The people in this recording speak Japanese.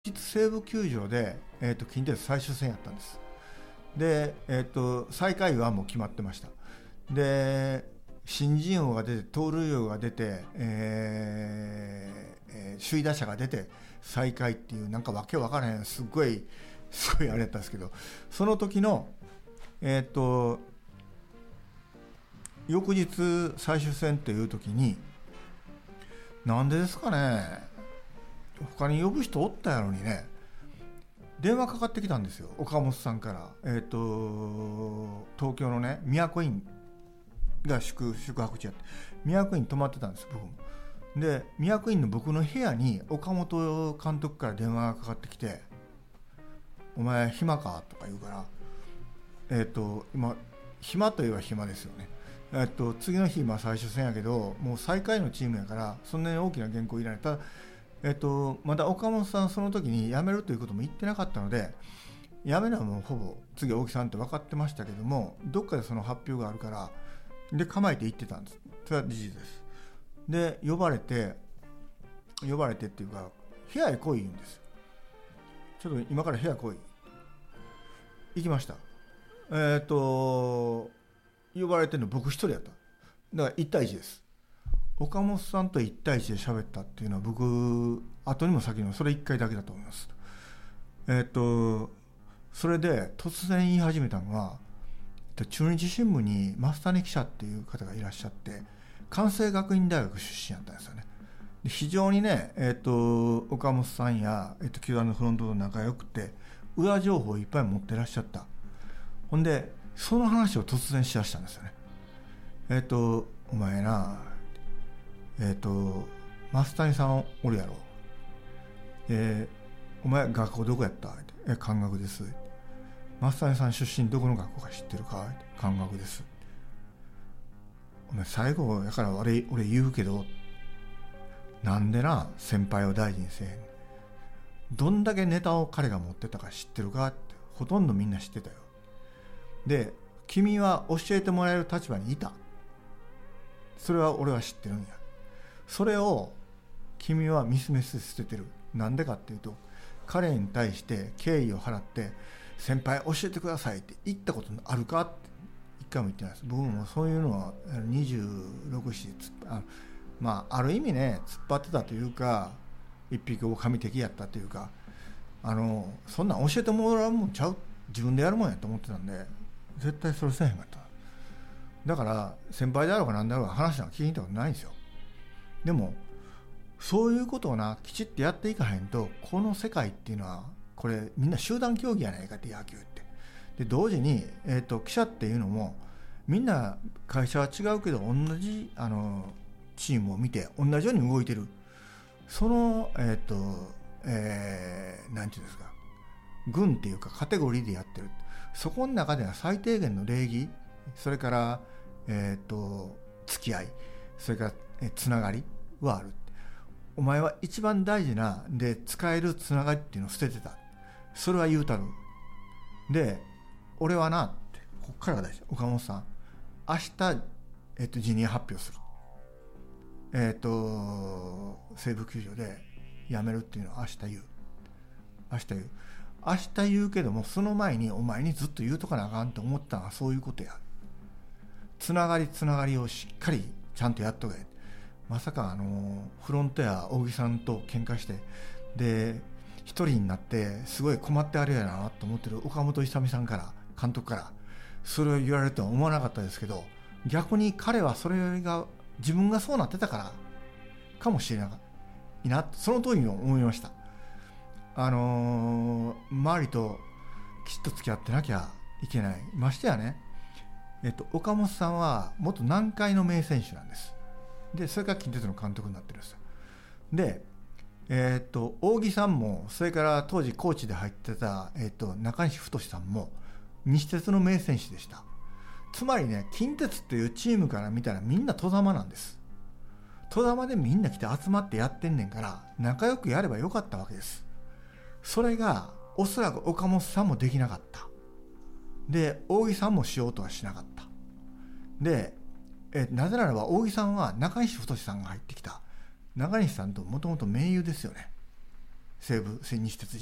西武球場で、近鉄最終戦やったんです。で、最下位はもう決まってました。で、新人王が出て、盗塁王が出て、首位打者が出て、最下位っていう、なんかわけわからへん、すごいあれやったんですけど、その時の、翌日最終戦っていう時に、なんでですかね、他に呼ぶ人おったやろにね、電話かかってきたんですよ、岡本さんから。東京のね、都インが宿泊地やって、都イン泊まってたんです、僕も。で、都インの僕の部屋に岡本監督から電話がかかってきて、お前暇かとか言うから、今、暇といえば暇ですよね。次の日、最終戦やけど、もう最下位のチームやから、そんなに大きな原稿いらない。ただまだ岡本さんその時に辞めるということも言ってなかったので、辞めるのはもうほぼ次大木さんって分かってましたけども、どっかでその発表があるからで構えて行ってたんです。それは事実です。で呼ばれてっていうか、部屋へ来い言うんですよ。ちょっと今から部屋来い。行きました。呼ばれてるの僕一人やった。だから1対1です。岡本さんと1対1で喋ったっていうのは、僕後にも先にもそれ1回だけだと思います。それで突然言い始めたのは、中日新聞に増谷記者っていう方がいらっしゃって、関西学院大学出身やったんですよね。で非常にね、岡本さんや、球団のフロントと仲良くて、裏情報をいっぱい持ってらっしゃった。ほんでその話を突然しだしたんですよね。お前な、増谷さんおるやろ、お前学校どこやった？関学です。増谷さん出身どこの学校か知ってるか？関学です。お前最後やから俺言うけど、なんでな先輩を大事にせえへん？どんだけネタを彼が持ってたか知ってるかって。ほとんどみんな知ってたよ。で、君は教えてもらえる立場にいた。それは俺は知ってるんや。それを君はミスミス捨ててる。なんでかっていうと、彼に対して敬意を払って、先輩教えてくださいって言ったことあるかって一回も言ってないです。僕もそういうのは26、7ある意味ね、突っ張ってたというか、一匹狼的やったというか、そんなん教えてもらうもんちゃう、自分でやるもんやと思ってたんで、絶対それせえへんかった。だから先輩であろうが何であろうが話なんか聞いたことないんですよ。でもそういうことをな、きちっとやっていかへんと、この世界っていうのはこれみんな集団競技やないかって、野球って。で同時に、記者っていうのもみんな会社は違うけど同じチームを見て同じように動いてる。そのなんていうんですか、軍っていうかカテゴリーでやってる。そこの中では最低限の礼儀、それから付き合い、それからつながりはある。お前は一番大事なで使えるつながりっていうのを捨ててた。それは言うたる。で俺はなって、こっからが大事。岡本さん明日、辞任発表する。西武球場で辞めるっていうのは明日言う。明日言うけども、その前にお前にずっと言うとかなあかんと思ったのはそういうことや。つながりをしっかりちゃんとやっとけ。まさかフロントや大木さんと喧嘩して、で一人になってすごい困ってあるやなと思ってる岡本勇さんから、監督からそれを言われるとは思わなかったですけど、逆に彼はそれが自分がそうなってたからかもしれないな、その通りに思いました。周りときちっと付き合ってなきゃいけない。ましてやね、岡本さんは元南海の名選手なんです。でそれから近鉄の監督になってるんですよ。で大木さんも、それから当時コーチで入ってた、中西太さんも西鉄の名選手でした。つまりね、近鉄というチームから見たらみんな戸様なんです。戸様でみんな来て集まってやってんねんから、仲良くやればよかったわけです。それがおそらく岡本さんもできなかった。で大木さんもしようとはしなかった。でなぜならば大木さんは中西太さんが入ってきた。中西さんともともと盟友ですよね。 西武千日鉄